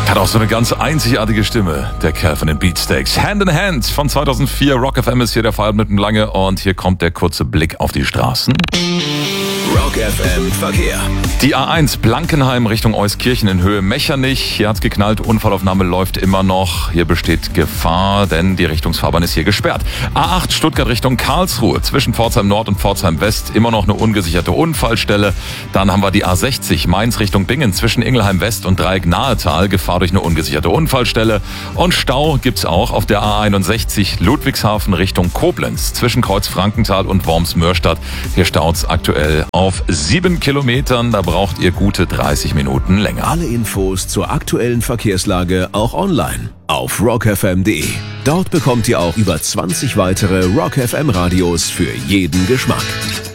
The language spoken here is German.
Hat auch so eine ganz einzigartige Stimme, der Kerl von den Beatsteaks. Hand in Hand von 2004. Rock FM ist hier der Feierabend mit dem Lange und hier kommt der kurze Blick auf die Straßen. Rock FM Verkehr. Die A1 Blankenheim Richtung Euskirchen in Höhe Mechernich. Hier hat's geknallt, Unfallaufnahme läuft immer noch. Hier besteht Gefahr, denn die Richtungsfahrbahn ist hier gesperrt. A8 Stuttgart Richtung Karlsruhe. Zwischen Pforzheim Nord und Pforzheim West immer noch eine ungesicherte Unfallstelle. Dann haben wir die A60 Mainz Richtung Bingen. Zwischen Ingelheim West und Dreieck Nahetal. Gefahr durch eine ungesicherte Unfallstelle. Und Stau gibt's auch auf der A61 Ludwigshafen Richtung Koblenz. Zwischen Kreuz Frankenthal und Worms-Mörstadt. Hier staut's aktuell auf 7 Kilometern. Da braucht ihr gute 30 Minuten länger. Alle Infos zur aktuellen Verkehrslage auch online auf rockfm.de. Dort bekommt ihr auch über 20 weitere Rock FM Radios für jeden Geschmack.